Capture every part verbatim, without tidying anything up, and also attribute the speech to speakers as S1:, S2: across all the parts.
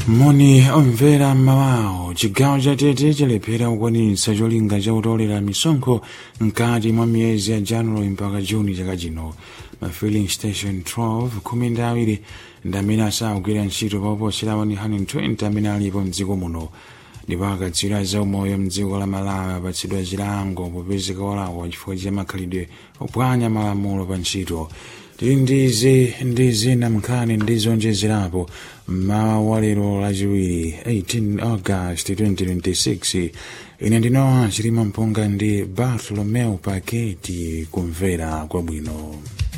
S1: Moni omvera mmawawo chigawo cha Tete chalephera kukwanitsa cholinga cha kutolera misonkho mkati mwa miyezi ya Januwale mpaka Juni chaka chino. Ma filling station twelve khumi ndi awiri ndi amene asagwira ntchito pakuposera one hundred twenty amene alipo mdziko muno. Ndipo akatswiri za umoyo mdziko la Malawi apatsidwa chilango popezeka olakwa chifukwa cha makhalidwe ophwanya malamulo pa ntchito. Tili ndizi ndi zina mnkhani ndi zonjezerapo mmawa wa lero lachiwiri eighteen August twenty twenty-six. Ine ndinowa Chilima Mpunga ndi Bartolomeo Paketi kumvera kwabwino.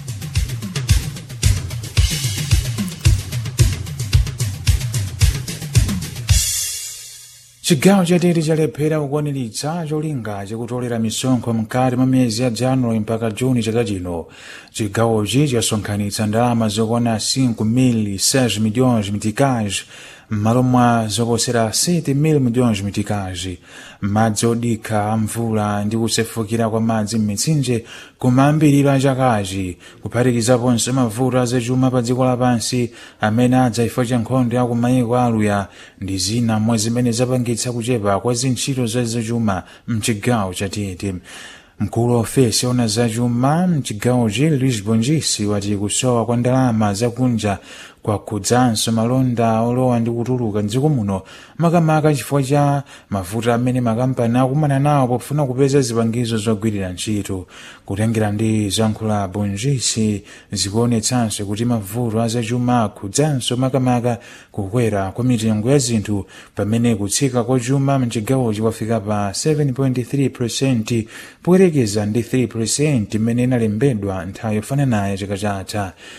S1: Chigawo cha Tete chalephera kukwaniritsa cholinga chakutolera misonkho mkati mwa miyezi ya Januwale mpaka Juni chaka chino. Chigawochi chasonkhanitsa ndalama zokwana cinco mil seis milhões meticais m'malo mwa zoposera sete mil milhões meticais. Madzi odikha amvula ndi kusefukira kwa madzi m'mitsinje kumayambiriro a chakachi, kuphatikizaponso mavuto azachuma pa dziko lapansi amene adza chifukwa cha nkhondo ya kumayiko aluya ndi zina mwa zimene zapangitsa kuchepa kwa zintchito zachuma mchigawo cha Tete. Mkulu wa ofesi ona zachuma mchigawochi Luis Bongisi wati kusowa kwa ndalama zakunja kwakhudzanso malonda olowa ndi kutuluka mdziko muno makamaka chifukwa cha mavuto amene makampani akumana nawo pofuna kupeza zipangizo zogwirira ntchito. Kutengera ndi zankhulo za Bongisi zikuonetsanso kuti mavuto azachuma akhudzanso makamaka kukwera kwa mitengo ya zinthu pamene kutsika kwa chuma mchigawochi kwafika pa seven point three percent poyerekeza ndi three percent imene inalembedwa nthawi yofananayo chaka chatha.